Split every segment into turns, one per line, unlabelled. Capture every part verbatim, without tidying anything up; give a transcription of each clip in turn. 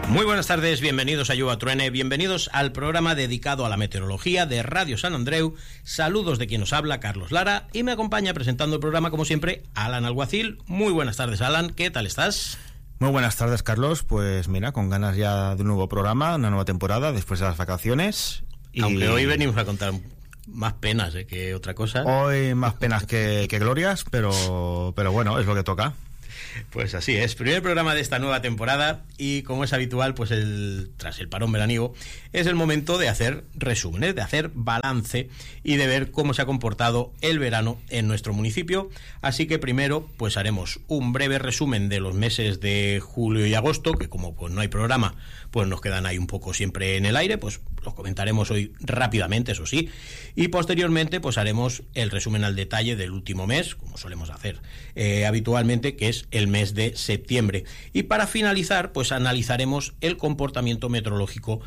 Muy buenas tardes, bienvenidos a Lluvia Truene, bienvenidos al programa dedicado a la meteorología de Radio Sant Andreu. Saludos de quien nos habla, Carlos Lara, y me acompaña presentando el programa, como siempre, Alan Alguacil. Muy buenas tardes, Alan, ¿qué tal estás?
Muy buenas tardes, Carlos. Pues mira, con ganas ya de un nuevo programa, una nueva temporada después de las vacaciones.
Y... aunque hoy venimos a contar más penas eh, que otra cosa.
Hoy más penas que, que glorias, pero, pero bueno, es lo que toca.
Pues así es, primer programa de esta nueva temporada y como es habitual, pues el tras el parón veraniego es el momento de hacer resúmenes, de hacer balance y de ver cómo se ha comportado el verano en nuestro municipio. Así que primero pues haremos un breve resumen de los meses de julio y agosto, que como pues no hay programa, pues nos quedan ahí un poco siempre en el aire, pues los comentaremos hoy rápidamente, eso sí, y posteriormente pues haremos el resumen al detalle del último mes, como solemos hacer eh, habitualmente, que es el mes de septiembre. Y para finalizar, pues analizaremos el comportamiento meteorológico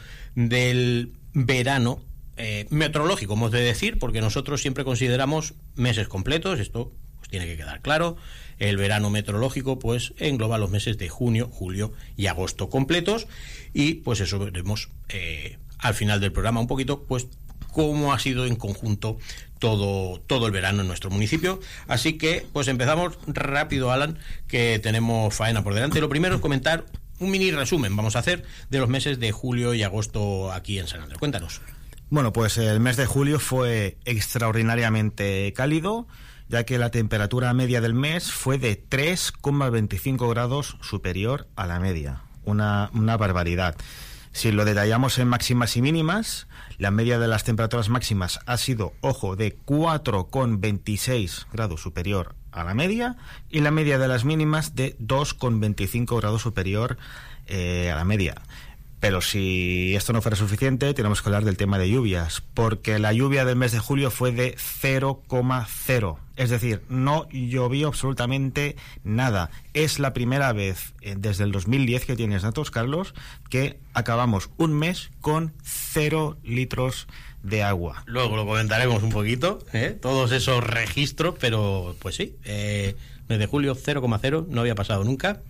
del verano eh, meteorológico, hemos de decir, porque nosotros siempre consideramos meses completos, esto pues tiene que quedar claro. El verano meteorológico pues engloba los meses de junio, julio y agosto completos, y pues eso veremos eh, al final del programa un poquito pues cómo ha sido en conjunto todo, todo el verano en nuestro municipio. Así que pues empezamos rápido, Alan, que tenemos faena por delante. Lo primero es comentar un mini resumen, vamos a hacer, de los meses de julio y agosto aquí en Sant Andreu. Cuéntanos.
Bueno, pues el mes de julio fue extraordinariamente cálido, ya que la temperatura media del mes fue de tres coma veinticinco grados superior a la media. Una, una barbaridad. Si lo detallamos en máximas y mínimas, la media de las temperaturas máximas ha sido, ojo, de cuatro coma veintiséis grados superior a la media, y la media de las mínimas de dos coma veinticinco grados superior eh, a la media. Pero si esto no fuera suficiente, tenemos que hablar del tema de lluvias, porque la lluvia del mes de julio fue de cero coma cero. Es decir, no llovió absolutamente nada. Es la primera vez eh, desde el dos mil diez que tienes datos, Carlos, que acabamos un mes con cero litros de agua.
Luego lo comentaremos un poquito, ¿eh? Todos esos registros, pero pues sí, eh, mes de julio cero coma cero, no había pasado nunca.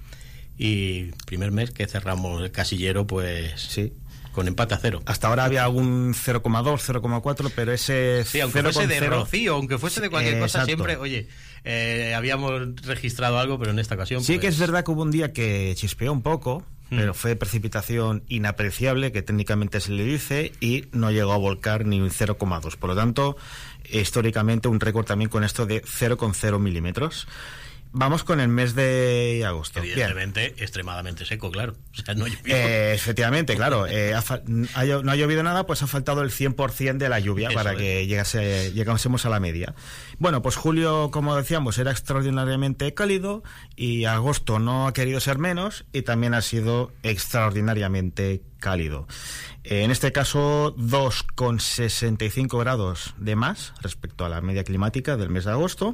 Y primer mes que cerramos el casillero, pues
sí,
con empate a cero.
Hasta ahora había algún cero coma dos, cero coma cuatro, pero ese
sí, aunque
cero
fuese de
cero,
rocío, aunque fuese de cualquier
eh,
cosa,
exacto.
siempre, oye, eh, habíamos registrado algo, pero en esta ocasión
sí,
pues...
que es verdad que hubo un día que chispeó un poco, hmm. pero fue precipitación inapreciable, que técnicamente se le dice, y no llegó a volcar ni un cero coma dos. Por lo tanto, históricamente un récord también con esto de cero coma cero milímetros. Vamos con el mes de agosto.
Evidentemente, bien. Extremadamente seco, claro. O sea, no ha llovido.
Eh, efectivamente, claro. Eh, ha fa- ha, no ha llovido nada, pues ha faltado el cien por ciento de la lluvia. Eso para es. que llegase, llegásemos a la media. Bueno, pues julio, como decíamos, era extraordinariamente cálido, y agosto no ha querido ser menos, y también ha sido extraordinariamente cálido. Eh, en este caso, dos coma sesenta y cinco grados de más respecto a la media climática del mes de agosto.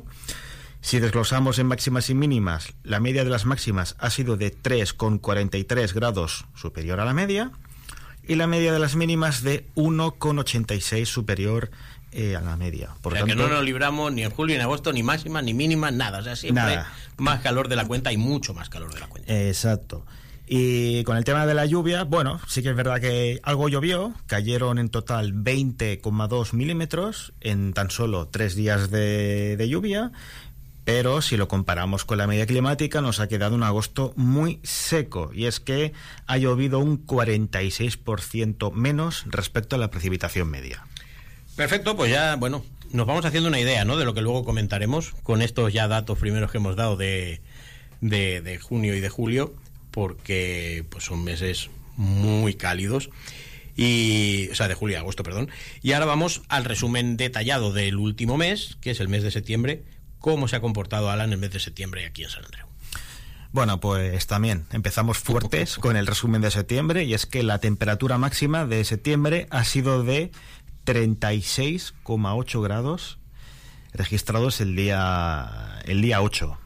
Si desglosamos en máximas y mínimas, la media de las máximas ha sido de tres coma cuarenta y tres grados superior a la media, y la media de las mínimas de uno coma ochenta y seis superior eh, a la media.
Por o sea, tanto, que no nos libramos ni en julio ni en agosto, ni máximas, ni mínimas, nada. O sea, siempre nada. Más calor de la cuenta, y mucho más calor de la cuenta.
Exacto. Y con el tema de la lluvia, bueno, sí que es verdad que algo llovió, cayeron en total veinte coma dos milímetros en tan solo tres días de, de lluvia. Pero si lo comparamos con la media climática, nos ha quedado un agosto muy seco, y es que ha llovido un cuarenta y seis por ciento menos respecto a la precipitación media.
Perfecto, pues ya, bueno, nos vamos haciendo una idea, ¿no?, de lo que luego comentaremos con estos ya datos primeros que hemos dado de, de, de junio y de julio, porque pues son meses muy cálidos. Y, o sea, de julio y agosto, perdón. Y ahora vamos al resumen detallado del último mes, que es el mes de septiembre. ¿Cómo se ha comportado, Alan, el mes de septiembre aquí en Sant Andreu?
Bueno, pues también empezamos fuertes con el resumen de septiembre, y es que la temperatura máxima de septiembre ha sido de treinta y seis coma ocho grados registrados el día el día ocho.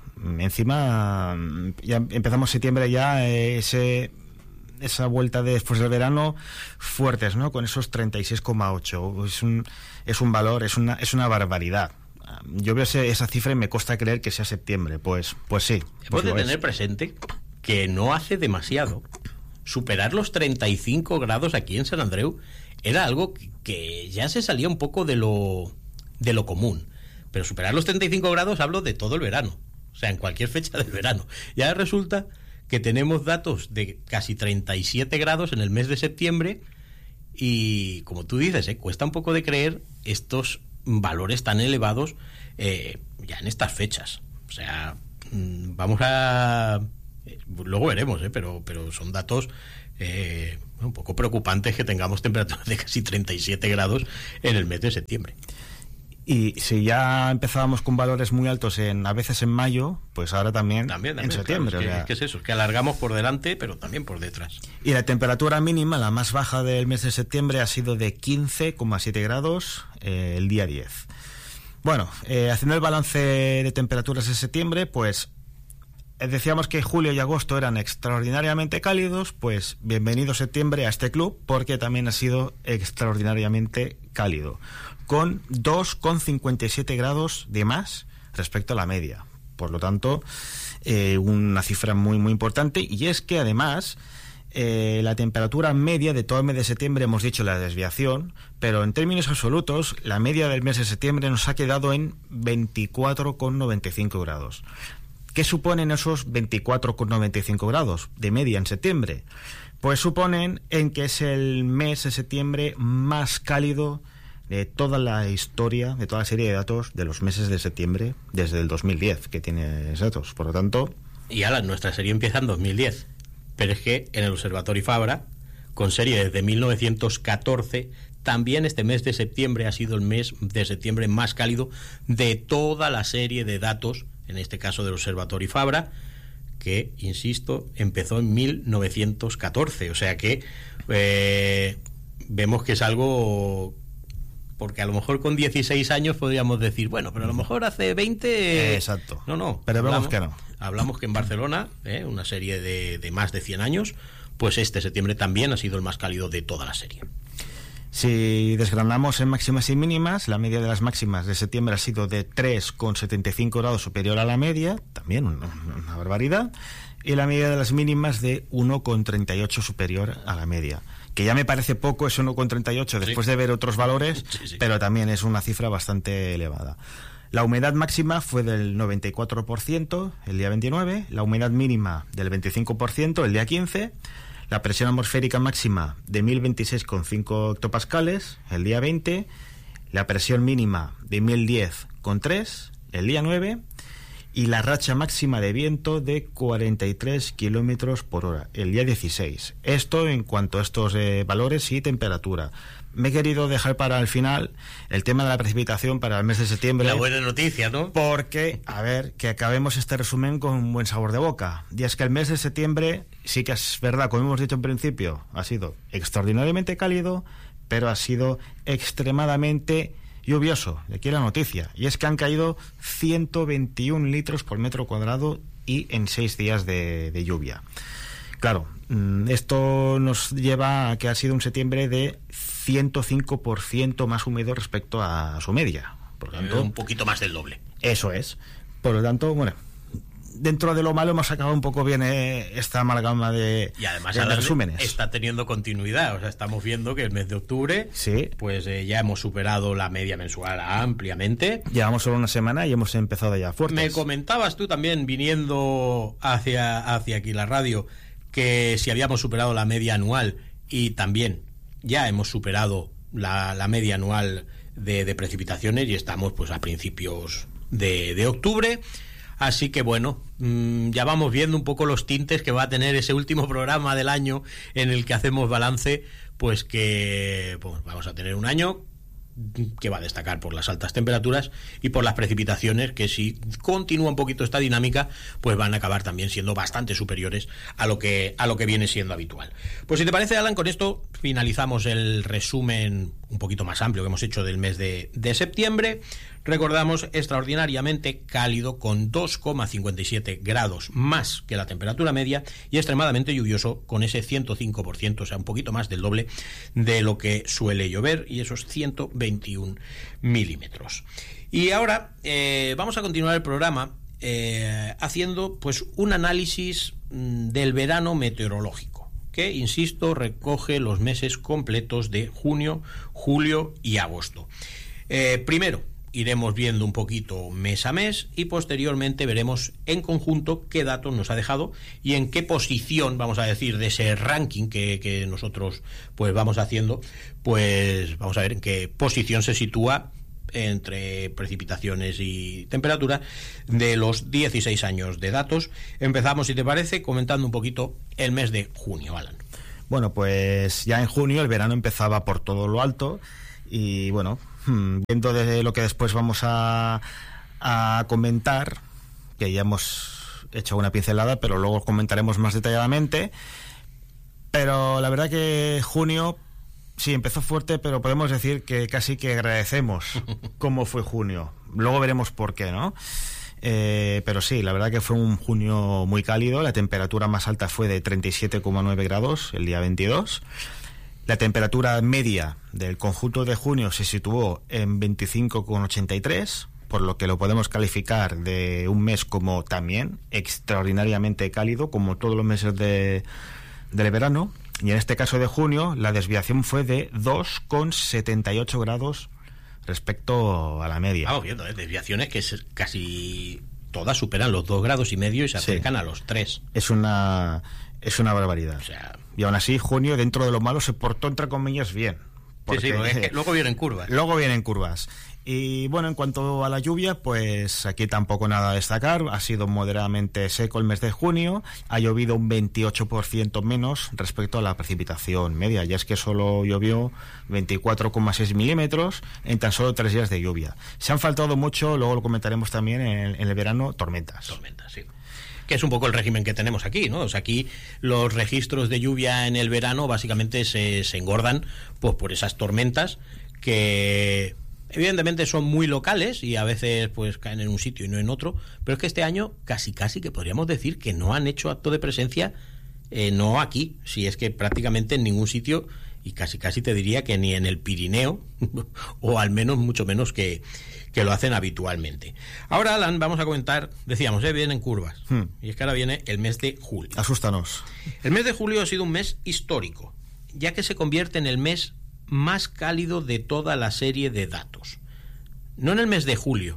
Encima ya empezamos septiembre, ya ese esa vuelta de después del verano fuertes, ¿no?, con esos treinta y seis coma ocho. Es un es un valor, es una es una barbaridad. Yo veo ese, esa cifra y me cuesta creer que sea septiembre. Pues pues sí.
Hemos
pues
de tener presente que no hace demasiado superar los treinta y cinco grados aquí en San Andreu era algo que, que ya se salía un poco de lo, de lo común. Pero superar los treinta y cinco grados hablo de todo el verano, o sea, en cualquier fecha del verano. Ya resulta que tenemos datos de casi treinta y siete grados en el mes de septiembre y, como tú dices, ¿eh? cuesta un poco de creer estos valores tan elevados eh, ya en estas fechas. O sea, vamos a... Luego veremos, ¿eh? pero, pero son datos eh, un poco preocupantes que tengamos temperaturas de casi treinta y siete grados en el mes de septiembre.
Y si ya empezábamos con valores muy altos en a veces en mayo, pues ahora también,
también, también
en septiembre.
Claro, es, que,
o sea,
es que es eso, es que alargamos por delante, pero también por detrás.
Y la temperatura mínima, la más baja del mes de septiembre, ha sido de quince coma siete grados eh, el día diez. Bueno, eh, haciendo el balance de temperaturas de septiembre, pues eh, decíamos que julio y agosto eran extraordinariamente cálidos, pues bienvenido septiembre a este club, porque también ha sido extraordinariamente cálido, con dos coma cincuenta y siete grados de más respecto a la media. Por lo tanto, eh, una cifra muy muy importante, y es que además eh, la temperatura media de todo el mes de septiembre, hemos dicho la desviación, pero en términos absolutos la media del mes de septiembre nos ha quedado en veinticuatro coma noventa y cinco grados. ¿Qué suponen esos veinticuatro coma noventa y cinco grados de media en septiembre? Pues suponen en que es el mes de septiembre más cálido de toda la historia, de toda la serie de datos de los meses de septiembre desde el dos mil diez, que tiene datos. Por lo tanto...
Y ahora nuestra serie empieza en dos mil diez, pero es que en el Observatorio Fabra, con serie desde mil novecientos catorce, también este mes de septiembre ha sido el mes de septiembre más cálido de toda la serie de datos, en este caso del Observatorio Fabra, que, insisto, empezó en mil novecientos catorce. O sea que eh, vemos que es algo... Porque a lo mejor con dieciséis años podríamos decir, bueno, pero a lo mejor hace veinte...
Exacto.
No, no.
Pero
hablamos,
vemos que no.
Hablamos que en Barcelona, eh, una serie de, de más de cien años, pues este septiembre también ha sido el más cálido de toda la serie.
Si desgranamos en máximas y mínimas, la media de las máximas de septiembre ha sido de tres coma setenta y cinco grados superior a la media, también una, una barbaridad, y la media de las mínimas de uno coma treinta y ocho superior a la media. Que ya me parece poco ese uno coma treinta y ocho después sí. de ver otros valores, sí, sí. pero también es una cifra bastante elevada. La humedad máxima fue del noventa y cuatro por ciento el día veintinueve, la humedad mínima del veinticinco por ciento el día quince, la presión atmosférica máxima de mil veintiséis coma cinco hectopascales el día veinte, la presión mínima de mil diez coma tres el día nueve, y la racha máxima de viento de cuarenta y tres kilómetros por hora el día dieciséis. Esto en cuanto a estos eh, valores y temperatura. Me he querido dejar para el final el tema de la precipitación para el mes de septiembre.
La buena noticia, ¿no?
Porque, a ver, que acabemos este resumen con un buen sabor de boca. Y es que el mes de septiembre, sí que es verdad, como hemos dicho en principio, ha sido extraordinariamente cálido, pero ha sido extremadamente lluvioso. De aquí la noticia, y es que han caído ciento veintiún litros por metro cuadrado y en seis días de, de lluvia. Claro, esto nos lleva a que ha sido un septiembre de ciento cinco por ciento más húmedo respecto a su media. Por lo tanto,
un poquito más del doble.
Eso es. Por lo tanto, bueno, dentro de lo malo hemos sacado un poco bien eh, esta amalgama de,
y además
de resúmenes.
Está teniendo continuidad, o sea, estamos viendo que el mes de octubre,
sí,
pues eh, ya hemos superado la media mensual ampliamente.
Llevamos solo una semana y hemos empezado ya fuertes.
Me comentabas tú también, viniendo hacia, hacia aquí la radio, que si habíamos superado la media anual, y también ya hemos superado la, la media anual de, de precipitaciones, y estamos pues a principios de, de octubre. Así que bueno, mmm, ya vamos viendo un poco los tintes que va a tener ese último programa del año en el que hacemos balance, pues que pues vamos a tener un año que va a destacar por las altas temperaturas y por las precipitaciones, que si continúa un poquito esta dinámica, pues van a acabar también siendo bastante superiores a lo que a lo que viene siendo habitual. Pues si te parece, Alan, con esto finalizamos el resumen un poquito más amplio que hemos hecho del mes de, de septiembre. Recordamos, extraordinariamente cálido, con dos coma cincuenta y siete grados más que la temperatura media, y extremadamente lluvioso, con ese ciento cinco por ciento, o sea, un poquito más del doble de lo que suele llover, y esos ciento veintiún milímetros. Y ahora eh, vamos a continuar el programa eh, haciendo pues un análisis mmm, del verano meteorológico. que, insisto, recoge los meses completos de junio, julio y agosto. Eh, primero, iremos viendo un poquito mes a mes y posteriormente veremos en conjunto qué datos nos ha dejado y en qué posición, vamos a decir, de ese ranking que, que nosotros pues vamos haciendo, pues vamos a ver en qué posición se sitúa entre precipitaciones y temperatura de los dieciséis años de datos. Empezamos, si te parece, comentando un poquito el mes de junio, Alan.
Bueno, pues ya en junio el verano empezaba por todo lo alto y bueno, viendo de lo que después vamos a, a comentar, que ya hemos hecho una pincelada, pero luego comentaremos más detalladamente, pero la verdad que junio sí, empezó fuerte, pero podemos decir que casi que agradecemos cómo fue junio. Luego veremos por qué, ¿no? Eh, pero sí, la verdad que fue un junio muy cálido. La temperatura más alta fue de treinta y siete coma nueve grados el día veintidós. La temperatura media del conjunto de junio se situó en veinticinco coma ochenta y tres, por lo que lo podemos calificar de un mes como también extraordinariamente cálido, como todos los meses de, del verano. Y en este caso de junio, la desviación fue de dos coma setenta y ocho grados respecto a la media.
Vamos viendo, ¿eh? Desviaciones que es casi todas superan los dos grados y medio y se acercan sí. a los tres.
Es una, es una barbaridad.
O sea,
y aún así, junio, dentro de lo malo, se portó, entre comillas, bien.
Porque, sí, sí, porque es que luego vienen curvas.
Luego vienen curvas. Y bueno, en cuanto a la lluvia, pues aquí tampoco nada a destacar. Ha sido moderadamente seco el mes de junio. Ha llovido un veintiocho por ciento menos respecto a la precipitación media. Ya es que solo llovió veinticuatro coma seis milímetros en tan solo tres días de lluvia. Se han faltado mucho, luego lo comentaremos también en, en el verano, tormentas.
Tormentas, sí. Que es un poco el régimen que tenemos aquí, ¿no? O sea, aquí los registros de lluvia en el verano básicamente se, se engordan pues por esas tormentas que evidentemente son muy locales y a veces pues caen en un sitio y no en otro, pero es que este año casi casi que podríamos decir que no han hecho acto de presencia, eh, no aquí, si es que prácticamente en ningún sitio, y casi casi te diría que ni en el Pirineo, o al menos mucho menos que, que lo hacen habitualmente. Ahora, Alan, vamos a comentar, decíamos, eh, vienen curvas, hmm. y es que ahora viene el mes de julio.
Asústanos.
El mes de julio ha sido un mes histórico, ya que se convierte en el mes más cálido de toda la serie de datos. No en el mes de julio,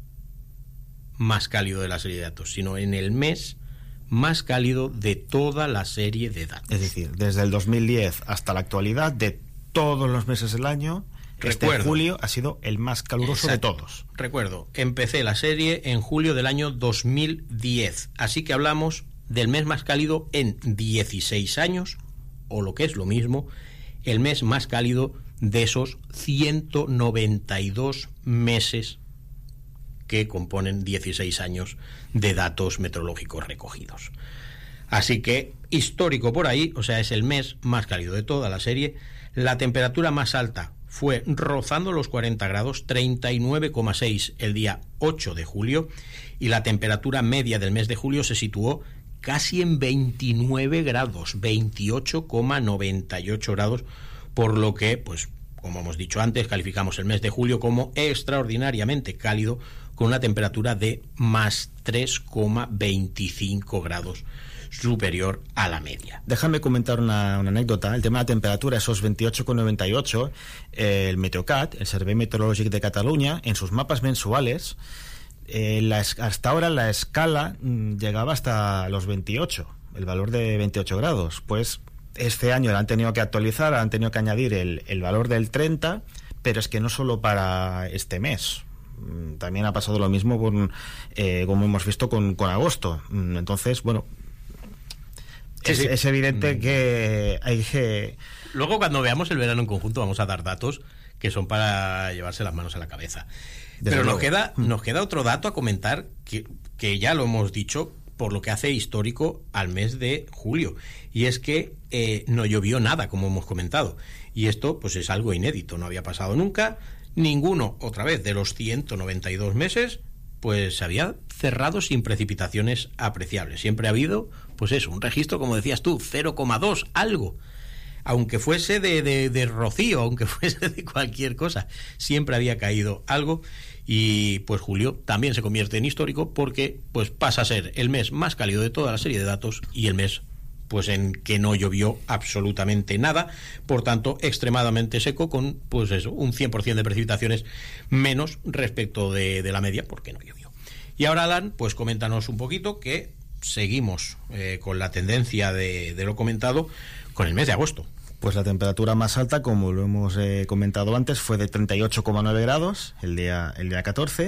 más cálido de la serie de datos, sino en el mes más cálido de toda la serie de datos.
Es decir, desde el dos mil diez hasta la actualidad, de todos los meses del año, Recuerdo, este julio ha sido el más caluroso exacto, de todos.
Recuerdo, empecé la serie en julio del año dos mil diez, así que hablamos del mes más cálido en dieciséis años, o lo que es lo mismo, el mes más cálido de esos ciento noventa y dos meses que componen dieciséis años de datos meteorológicos recogidos. Así que, histórico por ahí, o sea, es el mes más cálido de toda la serie. La temperatura más alta fue rozando los cuarenta grados, treinta y nueve coma seis el día ocho de julio, y la temperatura media del mes de julio se situó casi en veintinueve grados, veintiocho coma noventa y ocho grados, por lo que, pues, como hemos dicho antes, calificamos el mes de julio como extraordinariamente cálido, con una temperatura de más tres coma veinticinco grados superior a la media.
Déjame comentar una, una anécdota. El tema de la temperatura, esos veintiocho coma noventa y ocho, eh, el Meteocat, el Servei Meteorològic de Cataluña, en sus mapas mensuales, eh, la, hasta ahora la escala mm, llegaba hasta los veintiocho, el valor de veintiocho grados. Pues este año la han tenido que actualizar, han tenido que añadir el, el valor del treinta, pero es que no solo para este mes. También ha pasado lo mismo con, eh, como hemos visto con, con agosto. Entonces, bueno, sí, es, sí. es evidente que hay que...
Luego, cuando veamos el verano en conjunto, vamos a dar datos que son para llevarse las manos a la cabeza. Desde Pero nos queda, nos queda otro dato a comentar que, que ya lo hemos dicho, por lo que hace histórico al mes de julio, y es que eh, no llovió nada, como hemos comentado, y esto pues es algo inédito, no había pasado nunca. Ninguno, otra vez, de los ciento noventa y dos meses, pues se había cerrado sin precipitaciones apreciables. Siempre ha habido, pues eso, un registro, como decías tú, cero coma dos, algo. Aunque fuese de, de, de rocío, aunque fuese de cualquier cosa, siempre había caído algo. Y pues julio también se convierte en histórico porque pues pasa a ser el mes más cálido de toda la serie de datos y el mes pues en que no llovió absolutamente nada, por tanto extremadamente seco, con pues eso, un cien por ciento de precipitaciones menos respecto de, de la media, porque no llovió. Y ahora, Alan, pues coméntanos un poquito, que seguimos eh, con la tendencia de, de lo comentado con el mes de agosto.
Pues la temperatura más alta, como lo hemos eh, comentado antes, fue de treinta y ocho coma nueve grados el día, el día catorce.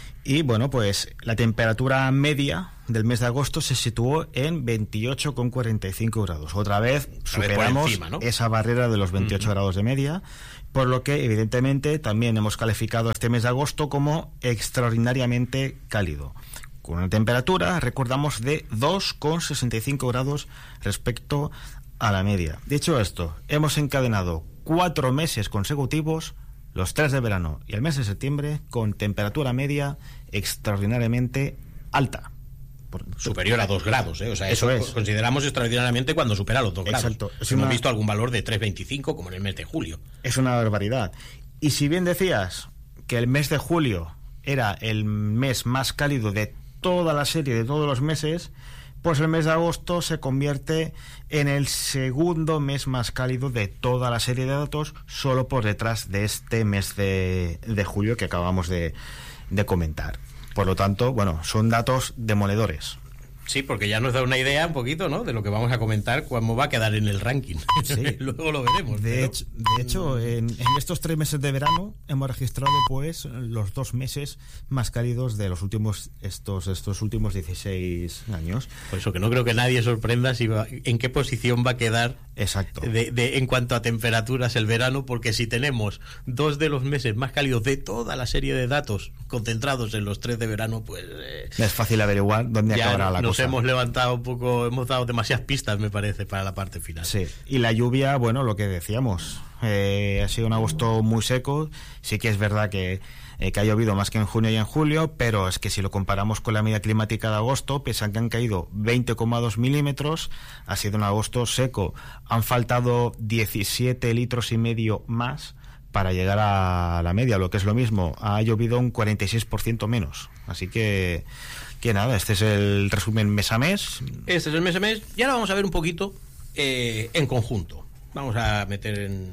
Y bueno, pues la temperatura media del mes de agosto se situó en veintiocho coma cuarenta y cinco grados. Otra vez
Otra
superamos
vez encima, ¿no?
esa barrera de los veintiocho uh-huh. grados de media, por lo que evidentemente también hemos calificado este mes de agosto como extraordinariamente cálido, con una temperatura, recordamos, de dos coma sesenta y cinco grados respecto a la media. Dicho esto, hemos encadenado cuatro meses consecutivos, los tres de verano y el mes de septiembre, con temperatura media extraordinariamente alta.
Por, superior a dos grados, ¿eh? O sea,
eso,
eso
es.
Consideramos extraordinariamente cuando supera los dos grados.
Exacto. Es
Hemos
una...
visto algún valor de tres coma veinticinco, como en el mes de julio.
Es una barbaridad. Y si bien decías que el mes de julio era el mes más cálido de toda la serie, de todos los meses, pues el mes de agosto se convierte en el segundo mes más cálido de toda la serie de datos, solo por detrás de este mes de, de julio que acabamos de, de comentar. Por lo tanto, bueno, son datos demoledores.
Sí, porque ya nos da una idea un poquito, ¿no?, de lo que vamos a comentar, cómo va a quedar en el ranking.
Sí.
Luego lo veremos.
De
pero...
hecho, de hecho en, en estos tres meses de verano hemos registrado, pues, los dos meses más cálidos de los últimos estos estos últimos dieciséis años.
Por eso que no creo que nadie sorprenda si va, en qué posición va a quedar.
Exacto.
De, de, en cuanto a temperaturas el verano, porque si tenemos dos de los meses más cálidos de toda la serie de datos concentrados en los tres de verano, pues eh,
es fácil averiguar dónde acabará la
nos
cosa.
Hemos levantado un poco, hemos dado demasiadas pistas, me parece, para la parte final.
Sí, y la lluvia, bueno, lo que decíamos, eh, ha sido un agosto muy seco. Sí que es verdad que, eh, que ha llovido más que en junio y en julio, pero es que si lo comparamos con la media climática de agosto, pese a que han caído veinte coma dos milímetros, ha sido un agosto seco. Han faltado diecisiete litros y medio más para llegar a la media, lo que es lo mismo, ha llovido un cuarenta y seis por ciento menos. Así que... Que nada, este es el resumen mes a mes.
Este es el mes a mes. Y ahora vamos a ver un poquito eh, en conjunto. Vamos a meter en,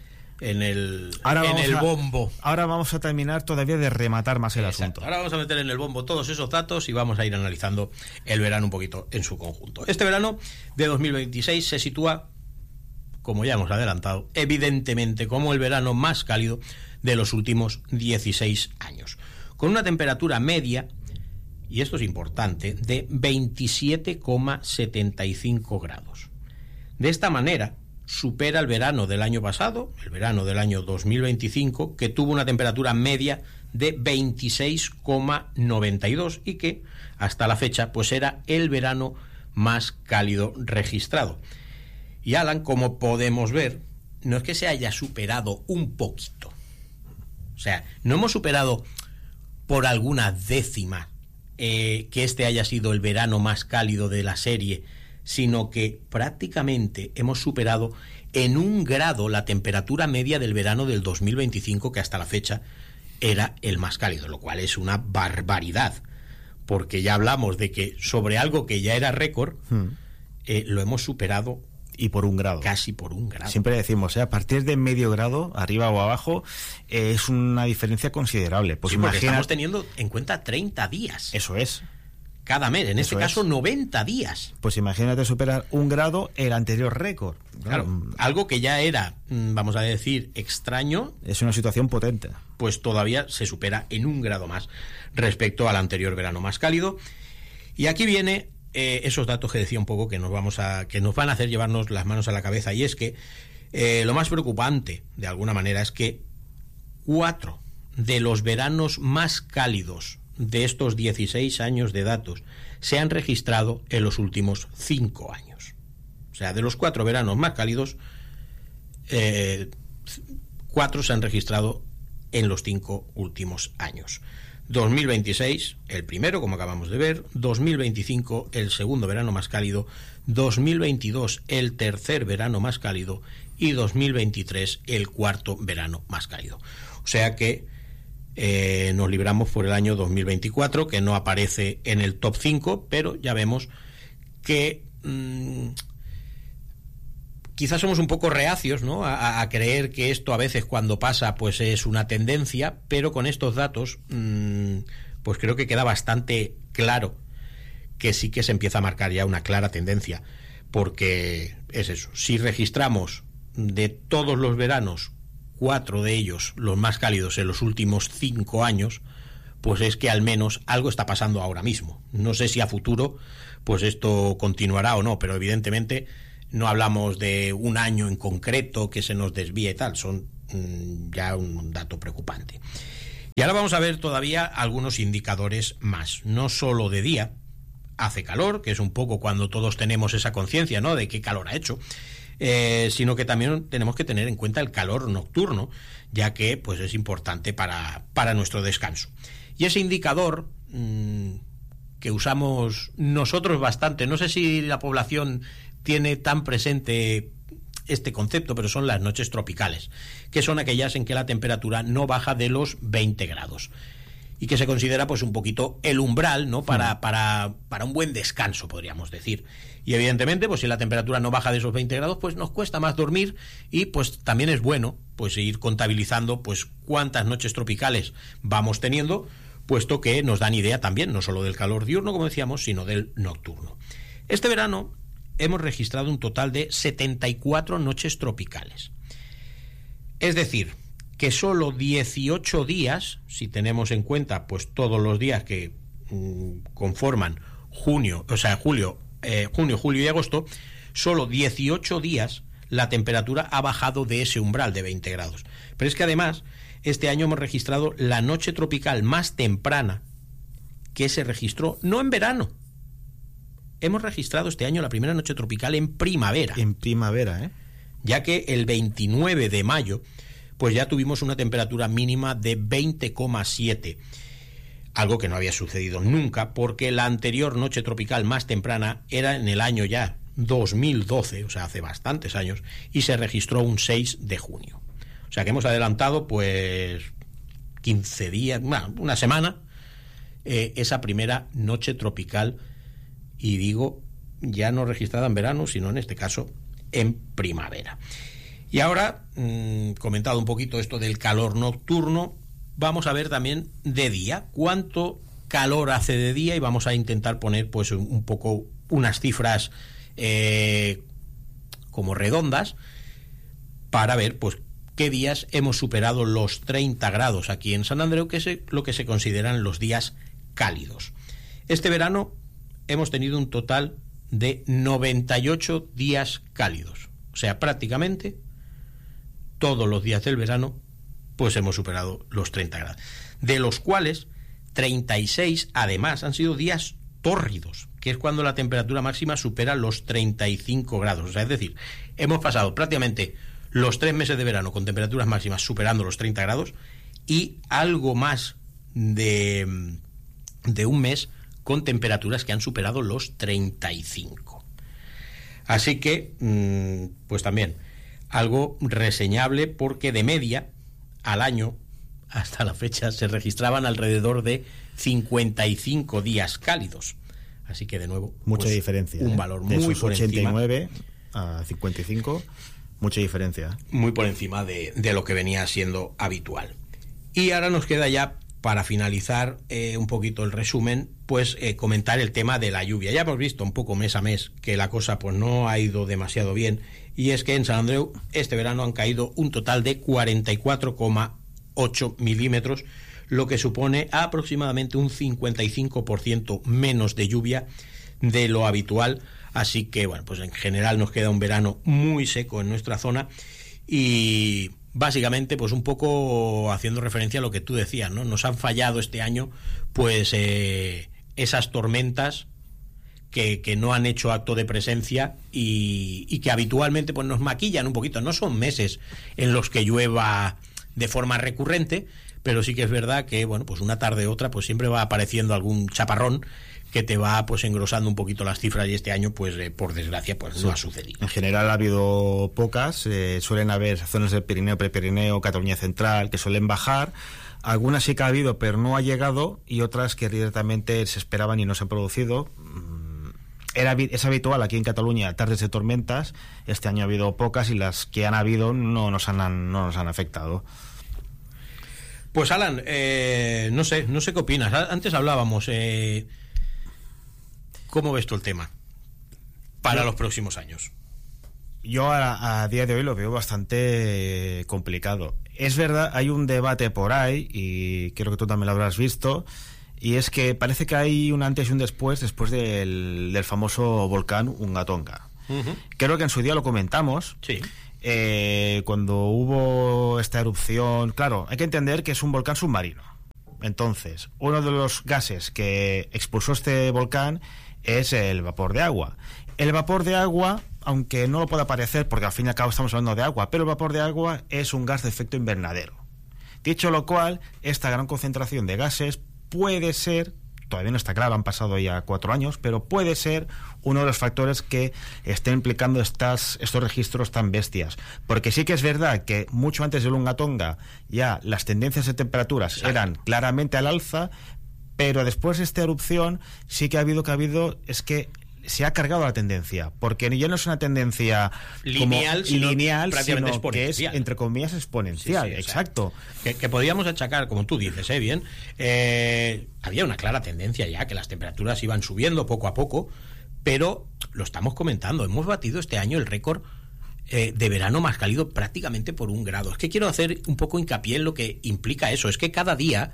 en el, en el
a,
bombo.
Ahora vamos a terminar todavía de rematar más el
Exacto.
asunto.
Ahora vamos a meter en el bombo todos esos datos y vamos a ir analizando el verano un poquito en su conjunto. Este verano de dos mil veintiséis se sitúa, como ya hemos adelantado, evidentemente como el verano más cálido de los últimos dieciséis años. Con una temperatura media, y esto es importante, de veintisiete coma setenta y cinco grados. De esta manera, supera el verano del año pasado, el verano del año dos mil veinticinco, que tuvo una temperatura media de veintiséis coma noventa y dos y que, hasta la fecha, pues era el verano más cálido registrado. Y Alan, como podemos ver, no es que se haya superado un poquito. O sea, no hemos superado por alguna décima Eh, que este haya sido el verano más cálido de la serie, sino que prácticamente hemos superado en un grado la temperatura media del verano del dos mil veinticinco, que hasta la fecha era el más cálido, lo cual es una barbaridad, porque ya hablamos de que sobre algo que ya era récord, hmm. eh, lo hemos superado.
Y por un grado.
Casi por un grado.
Siempre decimos, ¿eh? A partir de medio grado, arriba o abajo, eh, es una diferencia considerable. Pues
sí, porque
imagina...
estamos teniendo en cuenta treinta días.
Eso es.
Cada mes, en
Eso
este caso
es.
noventa días.
Pues imagínate superar un grado el anterior récord.
Claro, claro, algo que ya era, vamos a decir, extraño.
Es una situación potente.
Pues todavía se supera en un grado más respecto al anterior verano más cálido. Y aquí viene... Eh, esos datos que decía un poco que nos vamos a que nos van a hacer llevarnos las manos a la cabeza, y es que eh, lo más preocupante de alguna manera es que cuatro de los veranos más cálidos de estos dieciséis años de datos se han registrado en los últimos cinco años. O sea, de los cuatro veranos más cálidos, eh, cuatro se han registrado en los cinco últimos años. dos mil veintiséis, el primero, como acabamos de ver, dos mil veinticinco, el segundo verano más cálido, dos mil veintidós, el tercer verano más cálido, y dos mil veintitrés, el cuarto verano más cálido. O sea que eh, nos libramos por el año dos mil veinticuatro, que no aparece en el top cinco, pero ya vemos que mmm, quizás somos un poco reacios, ¿no?, a, a creer que esto a veces cuando pasa pues es una tendencia, pero con estos datos mmm, pues creo que queda bastante claro que sí que se empieza a marcar ya una clara tendencia, porque es eso, si registramos de todos los veranos, cuatro de ellos, los más cálidos en los últimos cinco años, pues es que al menos algo está pasando ahora mismo. No sé si a futuro pues esto continuará o no, pero evidentemente no hablamos de un año en concreto que se nos desvíe y tal, son mmm, ya un dato preocupante. Y ahora vamos a ver todavía algunos indicadores más, no solo de día. Hace calor, que es un poco cuando todos tenemos esa conciencia, ¿no?, de qué calor ha hecho, eh, sino que también tenemos que tener en cuenta el calor nocturno, ya que pues es importante para, para nuestro descanso. Y ese indicador mmm, que usamos nosotros bastante, no sé si la población tiene tan presente este concepto, pero son las noches tropicales, que son aquellas en que la temperatura no baja de los veinte grados. Y que se considera pues un poquito el umbral, ¿no?, para, para, para un buen descanso, podríamos decir. Y evidentemente, pues si la temperatura no baja de esos veinte grados, pues nos cuesta más dormir, y pues también es bueno pues ir contabilizando pues cuántas noches tropicales vamos teniendo, puesto que nos dan idea también, no solo del calor diurno, como decíamos, sino del nocturno. Este verano hemos registrado un total de setenta y cuatro noches tropicales. Es decir, que solo dieciocho días, si tenemos en cuenta pues todos los días que mmm, conforman junio, o sea, julio, eh, junio, julio y agosto, solo dieciocho días la temperatura ha bajado de ese umbral de veinte grados. Pero es que además, este año hemos registrado la noche tropical más temprana que se registró, no en verano. Hemos registrado este año la primera noche tropical en primavera.
En primavera, ¿eh?
Ya que el veintinueve de mayo pues ya tuvimos una temperatura mínima de veinte coma siete, algo que no había sucedido nunca, porque la anterior noche tropical más temprana era en el año ya dos mil doce, o sea, hace bastantes años, y se registró un seis de junio. O sea que hemos adelantado pues quince días, bueno, una semana, eh, esa primera noche tropical, y digo, ya no registrada en verano, sino en este caso en primavera. Y ahora, mmm, comentado un poquito esto del calor nocturno, vamos a ver también de día, cuánto calor hace de día, y vamos a intentar poner pues un poco unas cifras eh, como redondas para ver pues qué días hemos superado los treinta grados aquí en San Andreu, que es lo que se consideran los días cálidos. Este verano hemos tenido un total de noventa y ocho días cálidos, o sea, prácticamente todos los días del verano pues hemos superado los treinta grados, de los cuales treinta y seis además han sido días tórridos, que es cuando la temperatura máxima supera los treinta y cinco grados. O sea, es decir, hemos pasado prácticamente los tres meses de verano con temperaturas máximas superando los treinta grados, y algo más de, de un mes con temperaturas que han superado los treinta y cinco. Así que pues también algo reseñable, porque de media al año hasta la fecha se registraban alrededor de cincuenta y cinco días cálidos. Así que de nuevo
mucha
pues,
diferencia,
un
¿eh?
valor
de
muy
esos
por
ochenta y nueve
encima,
a cincuenta y cinco, mucha diferencia,
muy por encima de, de lo que venía siendo habitual. Y ahora nos queda ya, para finalizar eh, un poquito el resumen, pues eh, comentar el tema de la lluvia. Ya hemos visto un poco mes a mes que la cosa pues no ha ido demasiado bien, y es que en San Andreu este verano han caído un total de cuarenta y cuatro coma ocho milímetros, lo que supone aproximadamente un cincuenta y cinco por ciento menos de lluvia de lo habitual. Así que bueno, pues en general nos queda un verano muy seco en nuestra zona, y básicamente pues un poco haciendo referencia a lo que tú decías, ¿no? Nos han fallado este año pues eh, esas tormentas que, que no han hecho acto de presencia, y, y que habitualmente pues nos maquillan un poquito. No son meses en los que llueva de forma recurrente, pero sí que es verdad que bueno, pues una tarde u otra pues siempre va apareciendo algún chaparrón que te va pues engrosando un poquito las cifras, y este año pues eh, por desgracia pues sí, no ha sucedido.
En general ha habido pocas, eh, suelen haber zonas del Pirineo, Prepirineo, Cataluña Central que suelen bajar, algunas sí que ha habido pero no ha llegado, y otras que directamente se esperaban y no se han producido. era, es habitual aquí en Cataluña tardes de tormentas. Este año ha habido pocas y las que han habido no nos han, no nos han afectado.
Pues Alan, eh, no sé, no sé qué opinas. Antes hablábamos, eh, ¿cómo ves tú el tema para los próximos años?
Yo a, a día de hoy lo veo bastante complicado. Es verdad, hay un debate por ahí, y creo que tú también lo habrás visto, y es que parece que hay un antes y un después, después del, del famoso volcán Unga Tonga. Uh-huh. Creo que en su día lo comentamos.
Sí.
Eh, cuando hubo esta erupción, claro, hay que entender que es un volcán submarino. Entonces, uno de los gases que expulsó este volcán es el vapor de agua. El vapor de agua, aunque no lo pueda parecer, porque al fin y al cabo estamos hablando de agua, pero el vapor de agua es un gas de efecto invernadero. Dicho lo cual, esta gran concentración de gases puede ser, todavía no está claro, han pasado ya cuatro años, pero puede ser uno de los factores que estén implicando estas, estos registros tan bestias. Porque sí que es verdad que mucho antes del Unga Tonga ya las tendencias de temperaturas Exacto. eran claramente al alza, pero después de esta erupción sí que ha habido que ha habido, es que se ha cargado la tendencia, porque ya no es una tendencia
lineal,
como
sino,
lineal,
prácticamente
sino que es, entre comillas, exponencial. Sí, sí, exacto.
Que, que podíamos achacar, como tú dices, ¿eh? Bien, eh, había una clara tendencia ya, que las temperaturas iban subiendo poco a poco, pero lo estamos comentando, hemos batido este año el récord eh, de verano más cálido prácticamente por un grado. Es que quiero hacer un poco hincapié en lo que implica eso, es que cada día,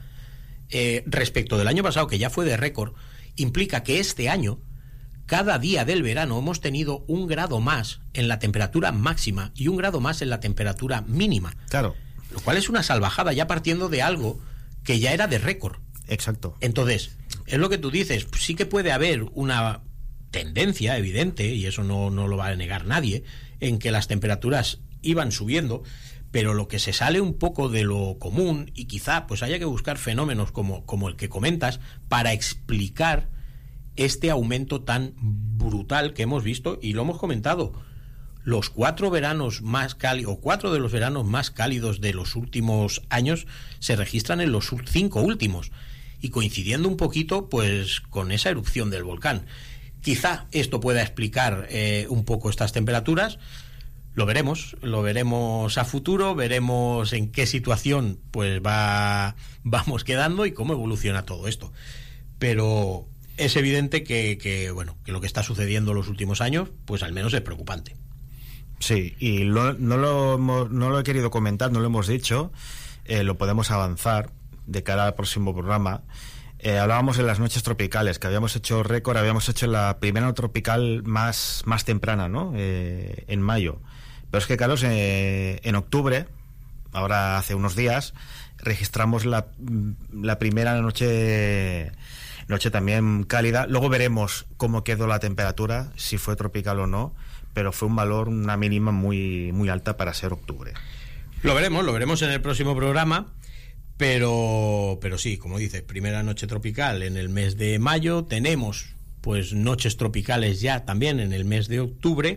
eh, respecto del año pasado, que ya fue de récord, implica que este año cada día del verano hemos tenido un grado más en la temperatura máxima y un grado más en la temperatura mínima.
Claro.
Lo cual es una salvajada, ya partiendo de algo que ya era de récord.
Exacto.
Entonces, es lo que tú dices, sí que puede haber una tendencia evidente, y eso no, no lo va a negar nadie, en que las temperaturas iban subiendo, pero lo que se sale un poco de lo común, y quizá pues haya que buscar fenómenos como, como el que comentas, para explicar este aumento tan brutal que hemos visto, y lo hemos comentado. Los cuatro veranos más cálidos, o cuatro de los veranos más cálidos de los últimos años se registran en los cinco últimos, y coincidiendo un poquito pues con esa erupción del volcán. Quizá esto pueda explicar eh, un poco estas temperaturas. Lo veremos, lo veremos a futuro, veremos en qué situación pues va vamos quedando y cómo evoluciona todo esto. Pero es evidente que, que bueno, que lo que está sucediendo en los últimos años, pues al menos es preocupante.
Sí, y lo, no, lo, no lo he querido comentar, no lo hemos dicho, eh, lo podemos avanzar de cara al próximo programa. Eh, hablábamos de las noches tropicales, que habíamos hecho récord, habíamos hecho la primera tropical más, más temprana, ¿no? Eh, en mayo. Pero es que, Carlos, eh, en octubre, ahora hace unos días, registramos la, la primera noche... Noche también cálida. Luego veremos cómo quedó la temperatura, si fue tropical o no, pero fue un valor, una mínima muy, muy alta para ser octubre.
Lo veremos, lo veremos en el próximo programa, pero, pero sí, como dices, primera noche tropical en el mes de mayo, tenemos pues noches tropicales ya también en el mes de octubre,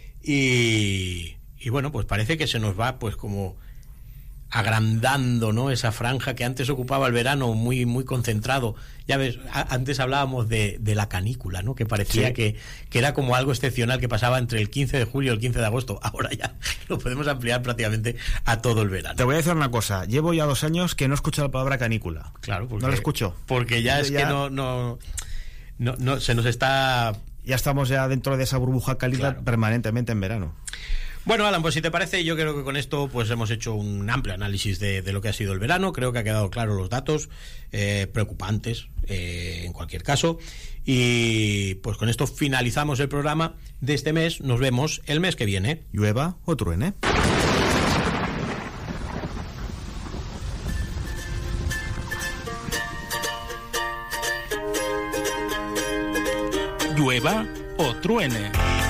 y, y bueno, pues parece que se nos va pues como agrandando, ¿no?, esa franja que antes ocupaba el verano muy muy concentrado. Ya ves, a, antes hablábamos de, de la canícula, ¿no?, que parecía sí. que, que era como algo excepcional que pasaba entre el quince de julio y el quince de agosto. Ahora ya lo podemos ampliar prácticamente a todo el verano.
Te voy a decir una cosa, llevo ya dos años que no escucho la palabra canícula.
Claro, porque,
no la escucho.
Porque ya es ya... que no, no, no, no se nos está...
Ya estamos ya dentro de esa burbuja cálida, claro, permanentemente en verano.
Bueno, Alan, pues si te parece, yo creo que con esto pues hemos hecho un amplio análisis de, de lo que ha sido el verano. Creo que ha quedado claro los datos, eh, preocupantes eh, en cualquier caso. Y pues con esto finalizamos el programa de este mes. Nos vemos el mes que viene.
Llueva o truene.
Llueva o truene.